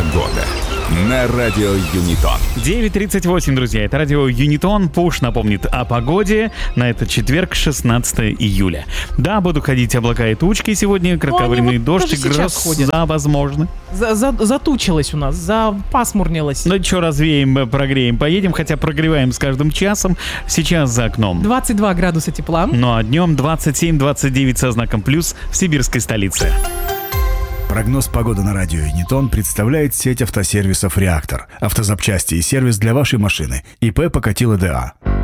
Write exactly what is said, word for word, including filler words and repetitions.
Погода на радио Юнитон. девять тридцать восемь, друзья. Это радио Юнитон. Пуш напомнит о погоде на этот четверг, шестнадцатое июля. Да, будут ходить облака и тучки сегодня. Кратковременный вот дождь и гроза возможны. За, за, затучилось у нас, запасмурнилось. Ну что, развеем, прогреем, поедем, хотя прогреваем с каждым часом. Сейчас за окном двадцать два градуса тепла. Ну а днем двадцать семь двадцать девять со знаком плюс в сибирской столице. Прогноз погоды на радио Юнитон представляет сеть автосервисов «Реактор». Автозапчасти и сервис для вашей машины. ИП Покатило ДА.